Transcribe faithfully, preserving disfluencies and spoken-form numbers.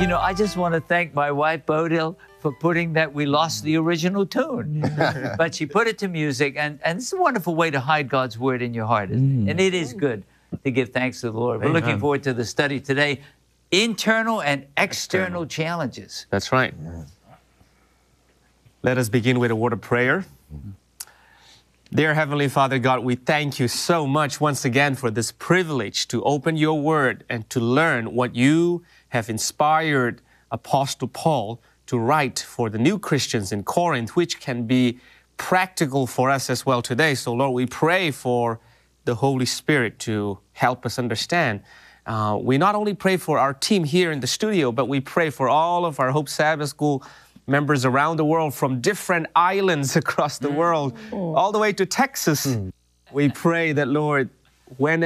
You know, I just want to thank my wife, Bodil, for putting that. We lost the original tune, but she put it to music, and, and it's a wonderful way to hide God's word in your heart. Mm. And it is good to give thanks to the Lord. We're Amen. Looking forward to the study today. Internal and external, external. challenges. That's right. Yeah. Let us begin with a word of prayer. Mm-hmm. Dear Heavenly Father God, we thank you so much once again for this privilege to open your word and to learn what you have inspired Apostle Paul to write for the new Christians in Corinth, which can be practical for us as well today. So Lord, we pray for the Holy Spirit to help us understand. Uh, we not only pray for our team here in the studio, but we pray for all of our Hope Sabbath School members around the world from different islands across the world, all the way to Texas. Mm. We pray that, Lord, when